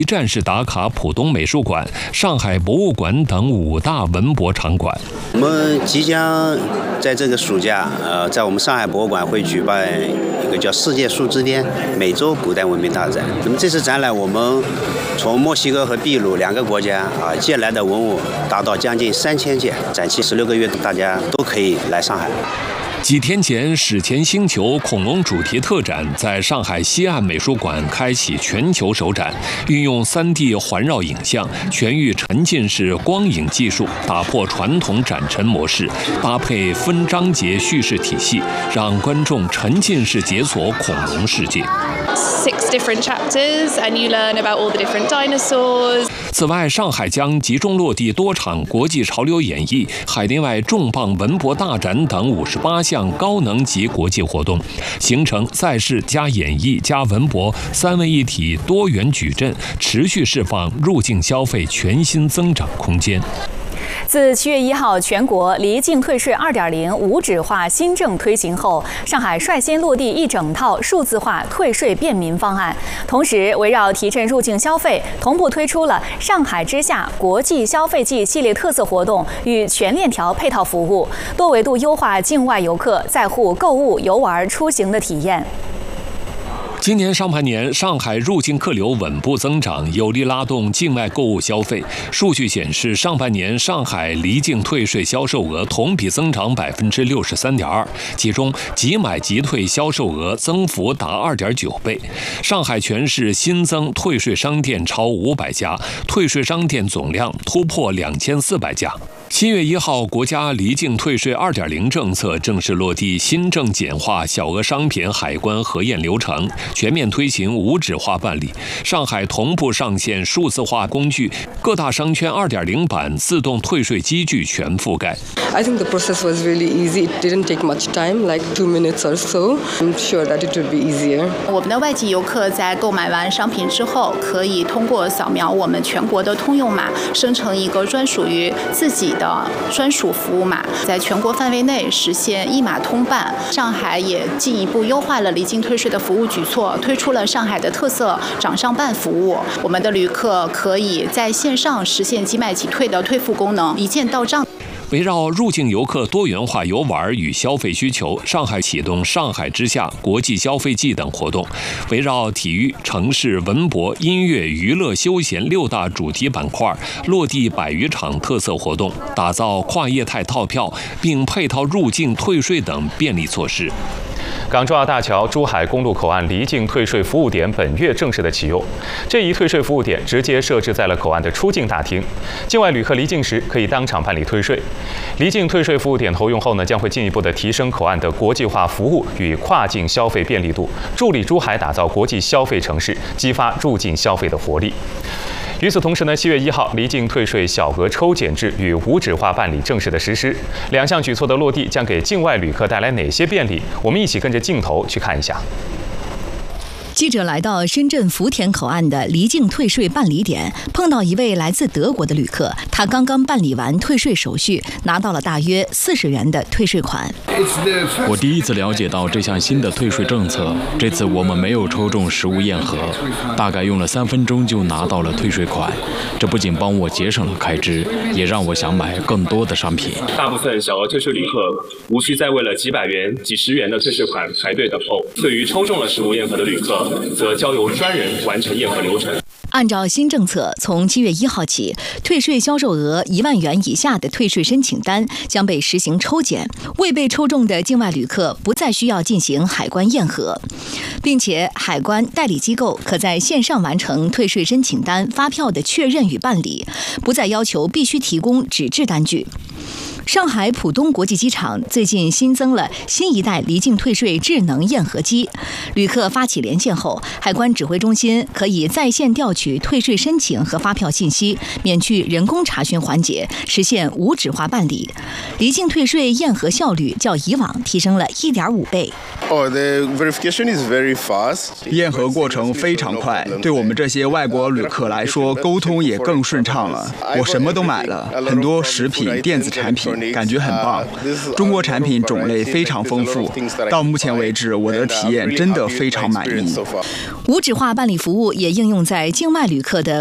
一站式打卡浦东美术馆、上海博物馆等5大文博场馆。 我们即将在这个暑假，在我们上海博物馆会举办一个叫世界树之巅美洲古代文明大展。那么这次展览，我们从墨西哥和秘鲁2个国家借来的文物达到将近3000件，展期16个月，大家都可以来上海。 几天前，史前星球恐龙主题特展在上海西岸美术馆开启全球首展，运用3D 环绕影像、全域沉浸式光影技术，打破传统展陈模式，搭配分章节叙事体系，让观众沉浸式解锁恐龙世界。 6 different chapters, and you learn about all the different dinosaurs. 此外，上海将集中落地多场国际潮流演艺、海内外重磅文博大展等58项高能级国际活动，形成赛事加演艺加文博3位一体多元矩阵，持续释放入境消费全新增长空间。 自7月1号全国离境退税2.0无纸化新政推行后，上海率先落地一整套数字化退税便民方案，同时围绕提振入境消费，同步推出了上海之夏国际消费季系列特色活动与全链条配套服务，多维度优化境外游客在沪购物、游玩、出行的体验。 今年上半年，上海入境客流稳步增长，有力拉动境外购物消费。数据显示，上半年上海离境退税销售额同比增长63.2%，其中即买即退销售额增幅达2.9倍。上海全市新增退税商店超500家，退税商店总量突破2400家。7月1号，国家离境退税2.0政策正式落地，新政简化小额商品海关核验流程，全面推行无纸化办理。上海同步上线数字化工具，各大商圈2.0版自动退税机具全覆盖。 I think the process was really easy. It didn't take much time, like 2 minutes or so. I'm sure that it would be easier. 我们的外籍游客在购买完商品之后，可以通过扫描我们全国的通用码，生成一个专属于自己的专属服务码，在全国范围内实现一码通办。上海也进一步优化了离境退税的服务举措，推出了上海的特色掌上办服务。我们的旅客可以在线上实现即买即退的退付功能，一键到账。 围绕入境游客多元化游玩与消费需求，上海启动上海之夏国际消费季等活动，围绕体育、城市、文博、音乐、娱乐、休闲6大主题板块，落地100余场特色活动，打造跨业态套票，并配套入境退税等便利措施。 港珠澳大桥珠海公路口岸离境退税服务点本月正式的启用。这一退税服务点直接设置在了口岸的出境大厅，境外旅客离境时可以当场办理退税。离境退税服务点投用后呢，将会进一步的提升口岸的国际化服务与跨境消费便利度，助力珠海打造国际消费城市，激发入境消费的活力。与此同时呢，7月1号，离境退税小额抽检制与无纸化办理正式的实施，2项举措的落地将给境外旅客带来哪些便利？我们一起跟着镜头去看一下。 记者来到深圳福田口岸的离境退税办理点，碰到一位来自德国的旅客，他刚刚办理完退税手续，拿到了大约40元的退税款。 我第一次了解到这项新的退税政策，这次我们没有抽中实物验核，大概用了3分钟就拿到了退税款。这不仅帮我节省了开支，也让我想买更多的商品。 大部分小额退税旅客无需再为了几百元、几十元的退税款排队等候。对于抽中了实物验核的旅客，则交由专人完成验核流程。 按照新政策，从7月1号起，退税销售额1万元以下的退税申请单将被实行抽检，未被抽中的境外旅客不再需要进行海关验核，并且海关代理机构可在线上完成退税申请单、发票的确认与办理，不再要求必须提供纸质单据。上海浦东国际机场最近新增了新一代离境退税智能验核机，旅客发起连线后，海关指挥中心可以在线调取退税申请和发票信息，免去人工查询环节，实现无纸化办理。离境退税验核效率较以往提升了1.5倍。 The verification is very fast. 验核过程非常快，对我们这些外国旅客来说，沟通也更顺畅了。我什么都买了，很多食品、电子产品。 感觉很棒。中国产品种类非常丰富，到目前为止，我的体验真的非常满意。 无纸化办理服务也应用在境外旅客的